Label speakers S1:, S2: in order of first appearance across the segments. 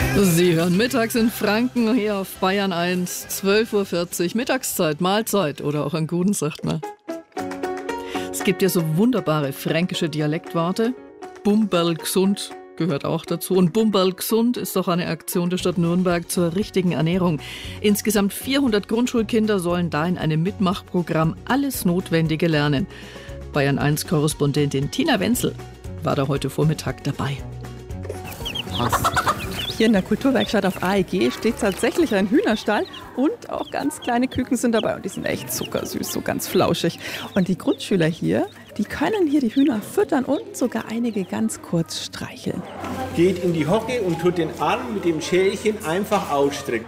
S1: Sie hören mittags in Franken hier auf Bayern 1, 12:40 Uhr, Mittagszeit, Mahlzeit oder auch an Guten, sagt man. Es gibt ja so wunderbare fränkische Dialektworte. Bumberl gesund gehört auch dazu. Und Bumberl gesund ist doch eine Aktion der Stadt Nürnberg zur richtigen Ernährung. Insgesamt 400 Grundschulkinder sollen da in einem Mitmachprogramm alles Notwendige lernen. Bayern 1-Korrespondentin Tina Wenzel war da heute Vormittag dabei.
S2: Hier in der Kulturwerkstatt auf AEG steht tatsächlich ein Hühnerstall und auch ganz kleine Küken sind dabei und die sind echt zuckersüß, so ganz flauschig. Und die Grundschüler hier, die können hier die Hühner füttern und sogar einige ganz kurz streicheln.
S3: Geht in die Hocke und tut den Arm mit dem Schälchen einfach ausstrecken.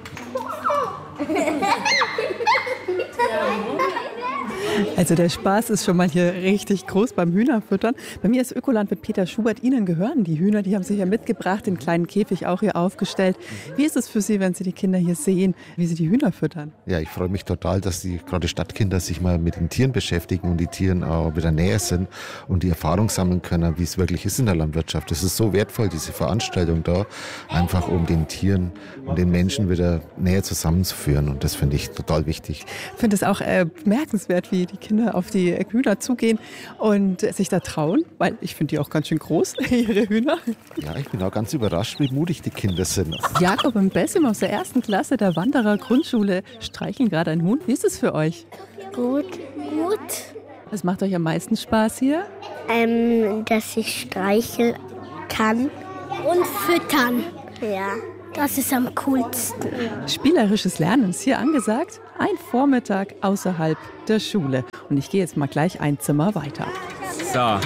S2: Also der Spaß ist schon mal hier richtig groß beim Hühnerfüttern. Bei mir ist Ökolandwirt Peter Schubert. Ihnen gehören die Hühner, die haben Sie hier mitgebracht, den kleinen Käfig auch hier aufgestellt. Wie ist es für Sie, wenn Sie die Kinder hier sehen, wie Sie die Hühner füttern?
S4: Ja, ich freue mich total, dass die gerade Stadtkinder sich mal mit den Tieren beschäftigen und die Tieren auch wieder näher sind und die Erfahrung sammeln können, wie es wirklich ist in der Landwirtschaft. Das ist so wertvoll, diese Veranstaltung da, einfach um den Tieren und den Menschen wieder näher zusammenzuführen. Und das finde ich total wichtig.
S2: Ich finde es auch bemerkenswert, wie die Kinder auf die Hühner zugehen und sich da trauen, weil ich finde die auch ganz schön groß, ihre Hühner.
S4: Ja, ich bin auch ganz überrascht, wie mutig die Kinder sind.
S2: Jakob und Bessim aus der 1. Klasse der Wanderer Grundschule streicheln gerade einen Hund. Wie ist es für euch?
S5: Gut.
S2: Was macht euch am meisten Spaß hier?
S5: Dass ich streicheln kann. Und füttern. Ja. Das ist am coolsten.
S2: Spielerisches Lernen ist hier angesagt. Ein Vormittag außerhalb der Schule. Und ich gehe jetzt mal gleich ein Zimmer weiter.
S6: So.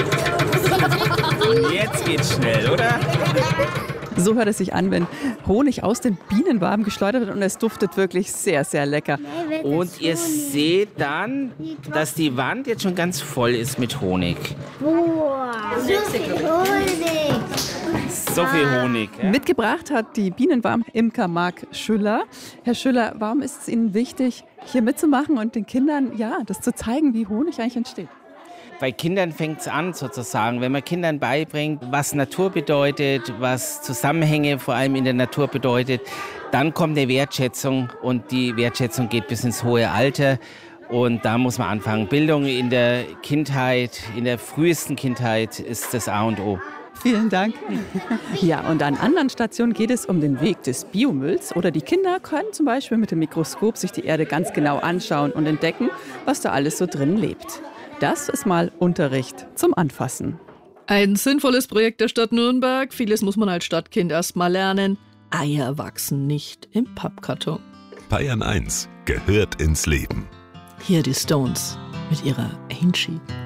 S6: Und jetzt geht's schnell, oder?
S2: So hört es sich an, wenn Honig aus den Bienenwaben geschleudert wird und es duftet wirklich sehr, sehr lecker.
S6: Und ihr seht dann, dass die Wand jetzt schon ganz voll ist mit Honig.
S5: Boah, so viel Honig.
S6: So viel Honig. Ja?
S2: Mitgebracht hat die Bienenwaben-Imker Marc Schüller. Herr Schüller, warum ist es Ihnen wichtig, hier mitzumachen und den Kindern das zu zeigen, wie Honig eigentlich entsteht?
S6: Bei Kindern fängt es an sozusagen, wenn man Kindern beibringt, was Natur bedeutet, was Zusammenhänge vor allem in der Natur bedeutet, dann kommt eine Wertschätzung und die Wertschätzung geht bis ins hohe Alter. Und da muss man anfangen. Bildung in der Kindheit, in der frühesten Kindheit ist das A und O.
S2: Vielen Dank. Ja, und an anderen Stationen geht es um den Weg des Biomülls. Oder die Kinder können zum Beispiel mit dem Mikroskop sich die Erde ganz genau anschauen und entdecken, was da alles so drin lebt. Das ist mal Unterricht zum Anfassen.
S1: Ein sinnvolles Projekt der Stadt Nürnberg. Vieles muss man als Stadtkind erst mal lernen. Eier wachsen nicht im Pappkarton.
S7: Bayern 1 gehört ins Leben.
S1: Hier die Stones mit ihrer Ain't She.